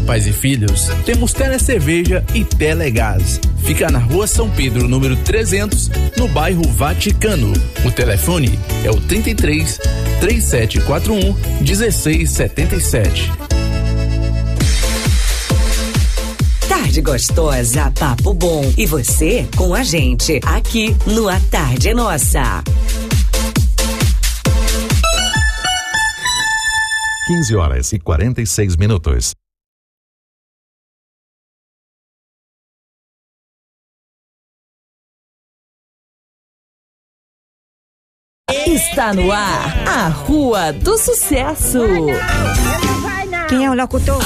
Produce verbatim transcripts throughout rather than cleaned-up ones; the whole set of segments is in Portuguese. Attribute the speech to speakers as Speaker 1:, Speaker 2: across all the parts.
Speaker 1: Pais e Filhos, temos Telecerveja e Telegás. Fica na Rua São Pedro, número trezentos, no bairro Vaticano. O telefone é o trinta e três, três sete quatro um, um seis sete sete.
Speaker 2: Tarde gostosa, papo bom. E você com a gente aqui no A Tarde é Nossa.
Speaker 3: quinze horas e quarenta e seis minutos.
Speaker 2: Está no ar a Rua do Sucesso.
Speaker 4: Quem é o locutor?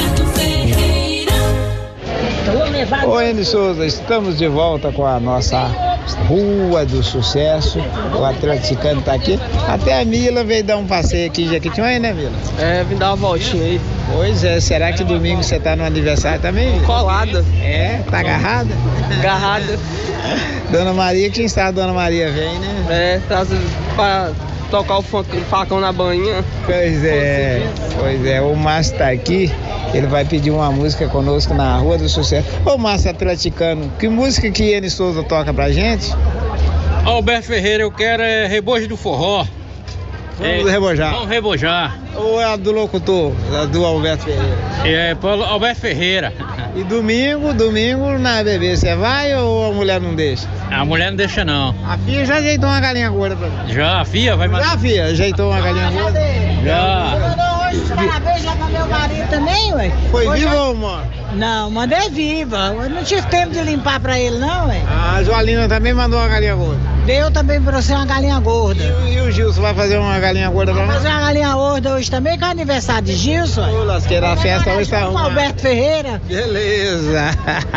Speaker 5: Oi, Eni Souza, estamos de volta com a nossa Rua do Sucesso. O atleticano tá aqui. Até a Mila veio dar um passeio aqui em Jequitinhonha, né, Mila?
Speaker 6: É, vim dar uma voltinha aí.
Speaker 5: Pois é, será que domingo você tá no aniversário também?
Speaker 6: Colada.
Speaker 5: É, tá agarrada?
Speaker 6: Agarrada.
Speaker 5: Dona Maria, quem sabe Dona Maria vem, né?
Speaker 6: É, traz pra tocar o facão na banhinha.
Speaker 5: Pois é, pois é, o Márcio tá aqui, ele vai pedir uma música conosco na Rua do Sucesso. Ô Márcio atleticano, que música que Eni Souza toca pra gente?
Speaker 7: Alberto Ferreira, eu quero é Rebojo do Forró.
Speaker 5: Vamos é, rebojar.
Speaker 7: Vamos rebojar.
Speaker 5: Ou é a do locutor, a do Alberto Ferreira?
Speaker 7: É, Paulo Alberto Ferreira.
Speaker 5: E domingo, domingo na bebê, você vai ou a mulher não deixa?
Speaker 7: A mulher não deixa não.
Speaker 5: A filha já ajeitou uma galinha gorda pra mim.
Speaker 7: Já, a filha vai
Speaker 5: matar. Já, filha, ajeitou uma galinha gorda?
Speaker 7: Já.
Speaker 4: Mandou hoje os parabéns lá pra meu marido também, ué.
Speaker 5: Foi
Speaker 4: hoje
Speaker 5: viva ou morta?
Speaker 4: Não, mandei viva. Eu não tive tempo de limpar pra ele não, ué.
Speaker 5: A Joalina também mandou uma galinha gorda.
Speaker 4: Deu também pra você uma galinha gorda.
Speaker 5: E, e o Gilson vai fazer uma galinha gorda pra nós?
Speaker 4: Vai fazer uma galinha gorda hoje também, que é aniversário de Gilson.
Speaker 5: Ô, lasqueira, a festa hoje tá
Speaker 4: uma. Alberto Ferreira.
Speaker 5: Beleza.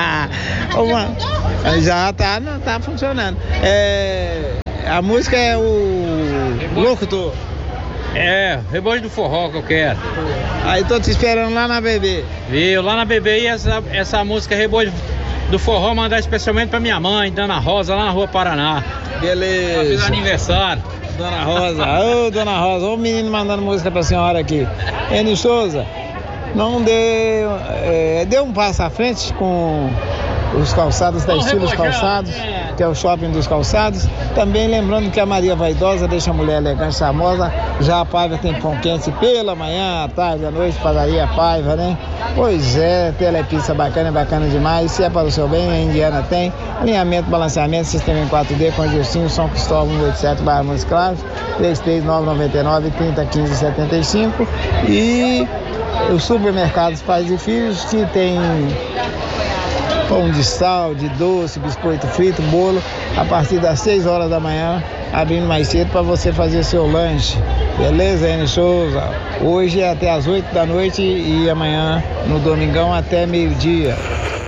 Speaker 5: Uma, já tá, não, tá funcionando. É, a música é o locutor.
Speaker 7: É, Rebojo do Forró que eu quero.
Speaker 5: Aí tô te esperando lá na bebê.
Speaker 7: Viu, lá na bebê, e essa, essa música Rebojo do Forró mandar especialmente pra minha mãe, Dona Rosa, lá na Rua Paraná.
Speaker 5: Beleza.
Speaker 7: Fiz aniversário.
Speaker 5: Dona Rosa, ô oh, Dona Rosa, ô oh, menino mandando música pra senhora aqui. Eni Souza, não deu, é, deu um passo à frente com os calçados da Estilos Calçados, que é o shopping dos calçados. Também lembrando que a Maria Vaidosa deixa a mulher elegante, charmosa. Já a Paiva tem pão quente pela manhã, à tarde, à noite, padaria Paiva, né? Pois é, telepizza bacana, bacana demais. Se é para o seu bem, a Indiana tem. Alinhamento, balanceamento, sistema em quatro D com Gilcinho, São Cristóvão cento e oitenta e sete, Barra Montes Claros, três três nove nove nove, trinta quinze setenta e cinco. E os supermercados Pais e Filhos, que tem pão de sal, de doce, biscoito frito, bolo, a partir das seis horas da manhã, abrindo mais cedo para você fazer seu lanche. Beleza, Eni Souza? Hoje é até as oito da noite e amanhã, no domingão, até meio-dia.